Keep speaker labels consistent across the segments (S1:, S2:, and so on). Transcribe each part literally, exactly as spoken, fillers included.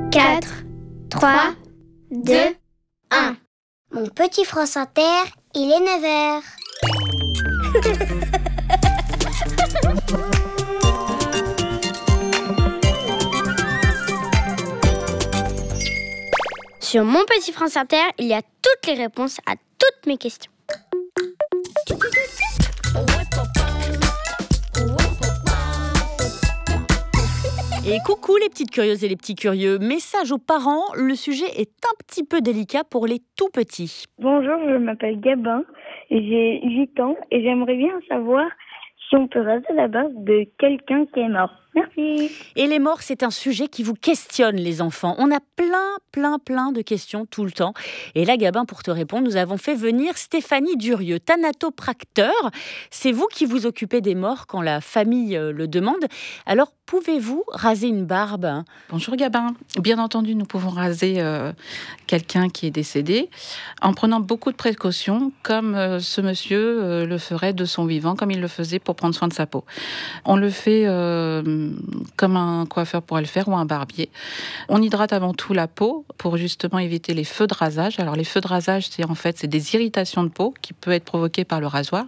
S1: quatre, trois, deux, un.
S2: Mon petit France Inter, il est neuf heures.
S1: Sur mon petit France Inter, il y a toutes les réponses à toutes mes questions.
S3: Et coucou les petites curieuses et les petits curieux. Message aux parents, le sujet est un petit peu délicat pour les tout petits.
S4: Bonjour, je m'appelle Gabin, j'ai huit ans et j'aimerais bien savoir si on peut raser la barbe de quelqu'un qui est mort. Merci.
S3: Et les morts, c'est un sujet qui vous questionne, les enfants. On a plein, plein, plein de questions tout le temps. Et là, Gabin, pour te répondre, nous avons fait venir Stéphanie Durieux, thanatopracteur. C'est vous qui vous occupez des morts quand la famille le demande. Alors, pouvez-vous raser une barbe ?
S5: Bonjour Gabin. Bien entendu, nous pouvons raser euh, quelqu'un qui est décédé en prenant beaucoup de précautions, comme euh, ce monsieur euh, le ferait de son vivant, comme il le faisait pour prendre soin de sa peau. On le fait euh, comme un coiffeur pourrait le faire ou un barbier. On hydrate avant tout la peau pour justement éviter les feux de rasage. Alors les feux de rasage, c'est en fait c'est des irritations de peau qui peuvent être provoquées par le rasoir.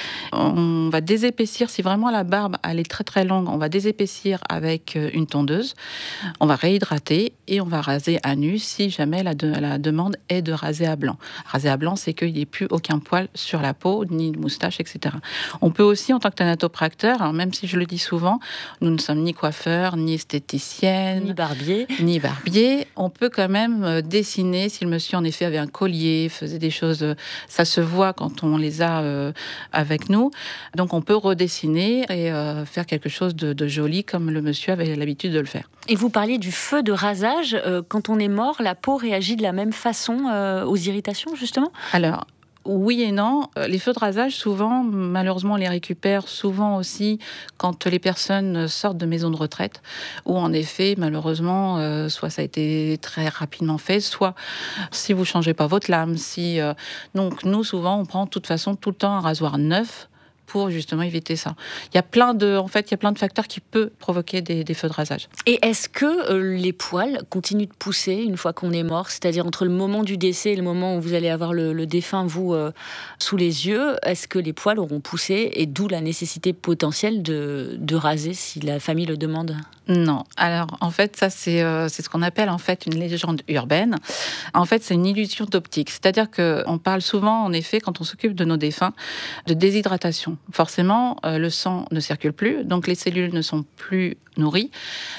S5: On va désépaissir, si vraiment la barbe elle est très très longue, on va désépaissir avec une tondeuse. On va réhydrater et on va raser à nu si jamais la, de, la demande est de raser à blanc. Raser à blanc, c'est qu'il n'y ait plus aucun poil sur la peau, ni de moustache, et cetera. On peut aussi, en tant que thanatopracteur, alors même si je le dis souvent, nous ne sommes ni coiffeurs, ni esthéticiennes,
S3: ni barbier,
S5: ni barbier. On peut quand même dessiner si le monsieur en effet avait un collier, faisait des choses, ça se voit quand on les a euh, avec nous. Donc on peut redessiner et euh, faire quelque chose de, de joli comme le monsieur avait l'habitude de le faire.
S3: Et vous parliez du feu de rasage. Euh, quand on est mort, la peau réagit de la même façon euh, aux irritations, justement ?
S5: Alors, oui et non. Les feux de rasage, souvent, malheureusement, on les récupère souvent aussi quand les personnes sortent de maisons de retraite, où en effet, malheureusement, euh, soit ça a été très rapidement fait, soit si vous changez pas votre lame, si euh... donc nous souvent, on prend de toute façon tout le temps un rasoir neuf pour justement éviter ça. Il y a plein de, en fait, il y a plein de facteurs qui peuvent provoquer des, des feux de rasage.
S3: Et est-ce que euh, les poils continuent de pousser une fois qu'on est mort, c'est-à-dire entre le moment du décès et le moment où vous allez avoir le, le défunt, vous, euh, sous les yeux, est-ce que les poils auront poussé et d'où la nécessité potentielle de, de raser si la famille le demande ?
S5: Non. Alors, en fait, ça, c'est, euh, c'est ce qu'on appelle en fait une légende urbaine. En fait, c'est une illusion d'optique. C'est-à-dire qu'on parle souvent, en effet, quand on s'occupe de nos défunts, de déshydratation. Forcément, euh, le sang ne circule plus, donc les cellules ne sont plus nourries.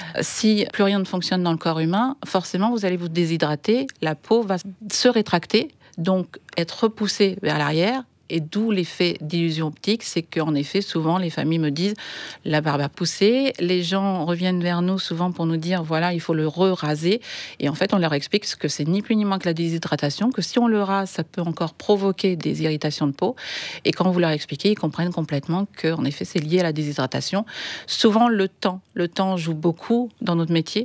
S5: Si plus rien ne fonctionne dans le corps humain, forcément, vous allez vous déshydrater, la peau va se rétracter, donc être repoussée vers l'arrière. Et d'où l'effet d'illusion optique, c'est qu'en effet, souvent, les familles me disent « la barbe a poussé ». Les gens reviennent vers nous souvent pour nous dire « voilà, il faut le re-raser ». Et en fait, on leur explique que c'est ni plus ni moins que la déshydratation, que si on le rase, ça peut encore provoquer des irritations de peau. Et quand vous leur expliquez, ils comprennent complètement qu'en effet, c'est lié à la déshydratation. Souvent, le temps. Le temps joue beaucoup dans notre métier.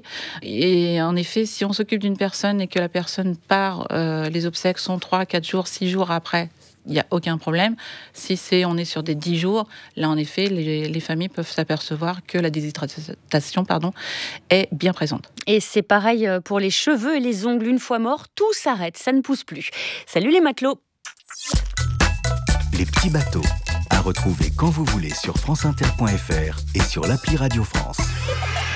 S5: Et en effet, si on s'occupe d'une personne et que la personne part, euh, les obsèques sont trois, quatre jours, six jours après, il n'y a aucun problème. Si c'est, on est sur des dix jours, là, en effet, les, les familles peuvent s'apercevoir que la déshydratation pardon, est bien présente.
S3: Et c'est pareil pour les cheveux et les ongles. Une fois mort, tout s'arrête, ça ne pousse plus. Salut les matelots.
S6: Les petits bateaux, à retrouver quand vous voulez sur franceinter point f r et sur l'appli Radio France.